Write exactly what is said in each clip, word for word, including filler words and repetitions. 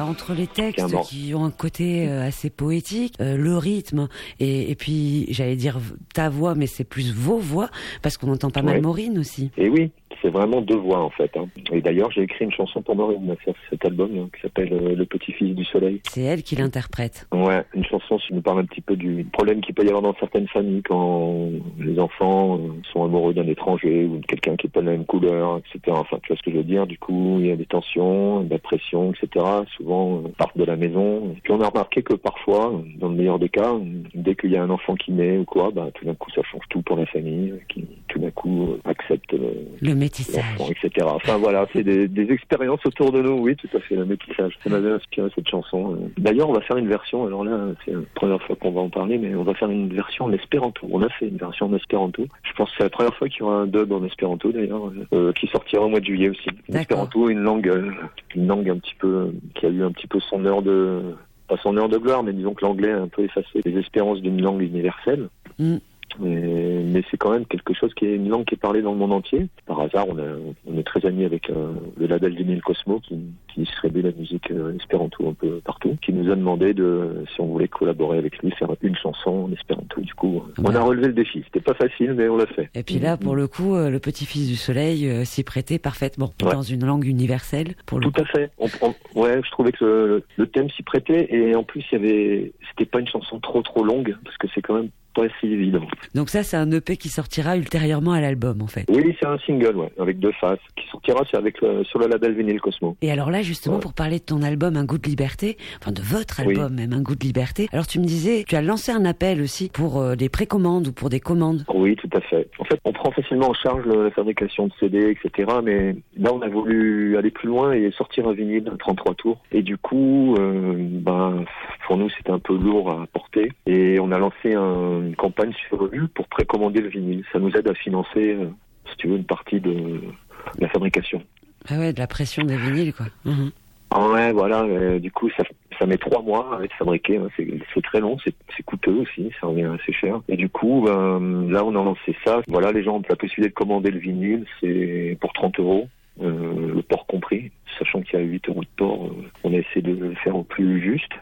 entre les textes Clairement. qui ont un côté euh, assez poétique, euh, le rythme, et, et puis j'allais dire ta voix, mais c'est plus vos voix, parce qu'on entend pas mal Ouais. Maureen aussi. Et oui, c'est vraiment deux voix en fait. Hein. Et d'ailleurs, j'ai écrit une chanson pour Maureen sur cet album hein, qui s'appelle euh, Le Petit-Fils du Soleil. C'est elle qui l'interprète. Ouais, une chanson qui nous parle un petit peu du problème qu'il peut y avoir dans certaines familles quand les enfants euh, sont amoureux d'un étranger ou de quelqu'un qui n'est pas de la même couleur, et cetera. Enfin, tu vois ce que je veux dire. Du coup, il y a des tensions, de la pression, et cetera. Souvent, euh, partent de la maison. Et puis on a remarqué que parfois, dans le meilleur des cas, dès qu'il y a un enfant qui naît ou quoi, bah, tout d'un coup, ça change tout pour la famille, qui tout d'un coup euh, accepte euh, Le métissage. l'enfant, et cetera. Enfin voilà, c'est des, des expériences autour de nous, oui, tout à fait, le métissage. Ça m'avait inspiré cette chanson. D'ailleurs, on va faire une version, alors là, c'est la première fois qu'on va en parler, mais on va faire une version en espéranto. On a fait une version en espéranto. Je pense que c'est la première fois qu'il y aura un dub en espéranto, d'ailleurs, euh, qui sortira au mois de juillet aussi. L'espéranto, une langue, euh, une langue un petit peu, qui a eu un petit peu son heure de, pas son heure de gloire, mais disons que l'anglais a un peu effacé les espérances d'une langue universelle. Mm. Mais, mais c'est quand même quelque chose qui est une langue qui est parlée dans le monde entier. Par hasard, on, a, on est très amis avec euh, le label Vinyl Cosmo qui, qui distribue la musique euh, espéranto un peu partout, qui nous a demandé de, si on voulait collaborer avec lui, faire une chanson en espéranto. Du coup, euh, on a relevé le défi. C'était pas facile, mais on l'a fait. Et puis là, pour le coup, euh, le Petit-Fils du Soleil euh, s'y prêtait parfaitement, Ouais. dans une langue universelle. Pour le Tout coup. à fait. On, on, ouais, je trouvais que le, le thème s'y prêtait et en plus, il y avait, c'était pas une chanson trop trop longue parce que c'est quand même pas si évident. Donc ça, c'est un E P qui sortira ultérieurement à l'album, en fait. Oui, c'est un single, ouais, avec deux faces, qui sortira c'est avec le, sur le label Vinyl Cosmo. Et alors là, justement, Ouais. pour parler de ton album Un goût de liberté, enfin de votre album Oui. même, Un goût de liberté, alors tu me disais, tu as lancé un appel aussi pour euh, des précommandes ou pour des commandes. Oui, tout à fait. En fait, on prend facilement en charge la fabrication de C D, et cetera. Mais là, on a voulu aller plus loin et sortir un vinyle de trente-trois tours. Et du coup, euh, ben, pour nous, c'était un peu lourd à porter. Et on a lancé un, une campagne sur Ulule pour précommander le vinyle. Ça nous aide à financer, euh, si tu veux, une partie de la fabrication. Ah ouais, de la pression des vinyles, quoi. Mhm. Ah ouais, voilà. Euh, du coup, ça, ça met trois mois à être fabriqué. Hein. C'est, c'est très long, c'est, c'est coûteux aussi, ça revient assez cher. Et du coup, ben, là, on a lancé ça. Voilà, les gens ont la possibilité de commander le vinyle. C'est pour trente euros. Euh, le port compris, sachant qu'il y a huit euros de port, euh, on a essayé de le faire au plus juste.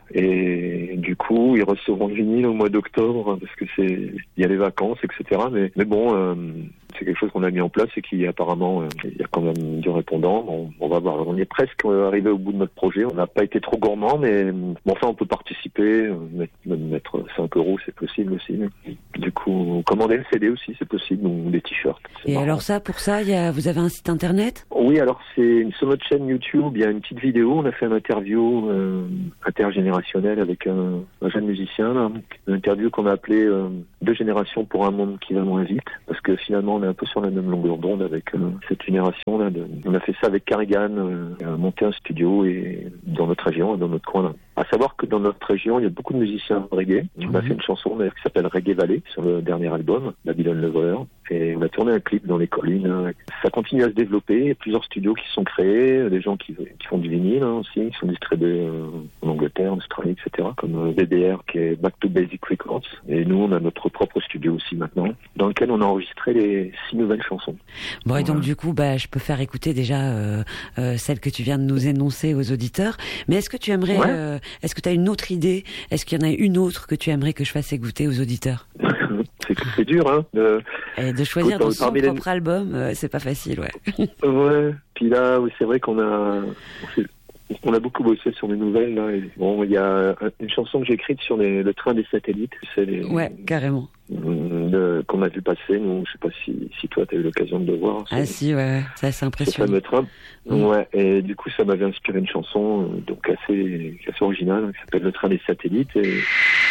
Et du coup, ils recevront le vinyle au mois d'octobre, parce que c'est, il y a les vacances, et cetera. Mais, mais bon, euh, c'est quelque chose qu'on a mis en place et qui apparemment, euh, il y a quand même du répondant. On, on va voir. On est presque arrivé au bout de notre projet. On n'a pas été trop gourmand, mais bon, enfin, on peut participer, euh, mettre, même mettre cinq euros, c'est possible aussi. Du coup, commander le C D aussi, c'est possible, ou des t-shirts. Et marrant. alors ça, pour ça, il y a, vous avez un site internet? Oui, alors c'est sur notre chaîne YouTube, il y a une petite vidéo. On a fait une interview euh, intergénérationnelle avec un, un jeune musicien, là. Une interview qu'on a appelée euh, Deux générations pour un monde qui va moins vite, parce que finalement on est un peu sur la même longueur d'onde avec euh, cette génération là. De, on a fait ça avec Carrigan, euh, on a monté un studio et dans notre région et dans notre coin là. À savoir que dans notre région, il y a beaucoup de musiciens reggae. On a fait une chanson d'ailleurs qui s'appelle Reggae Valley sur le dernier album, Babylon Lover. Et on a tourné un clip dans les collines. Ça continue à se développer. Il y a plusieurs studios qui se sont créés, des gens qui, qui font du vinyle hein, aussi, qui sont distribués euh, en Angleterre, en Australie, et cetera. Comme euh, B B R qui est Back to Basic Records. Et nous, on a notre propre studio aussi maintenant, dans lequel on a enregistré les six nouvelles chansons. Bon, et donc Voilà. du coup, bah, je peux faire écouter déjà euh, euh, celle que tu viens de nous énoncer aux auditeurs. Mais est-ce que tu aimerais, Ouais. euh, est-ce que tu as une autre idée? Est-ce qu'il y en a une autre que tu aimerais que je fasse écouter aux auditeurs? c'est, c'est dur, hein. De, Et de choisir Autant dans son parmi les- propre album, euh, c'est pas facile, ouais. ouais. Puis là, oui, c'est vrai qu'on a, on s'est- on a beaucoup bossé sur les nouvelles là. Et bon, il y a un- une chanson que j'ai écrite sur les, le train des satellites. C'est les, Ouais, carrément. euh, qu'on a vu passer. Nous, je sais pas si, si toi, tu as eu l'occasion de le voir. Ah ce- si, ouais, ça c'est ce impressionnant. fameux train. Mm. Ouais. Et du coup, ça m'avait inspiré une chanson euh, donc assez, assez originale qui s'appelle Le train des satellites. Et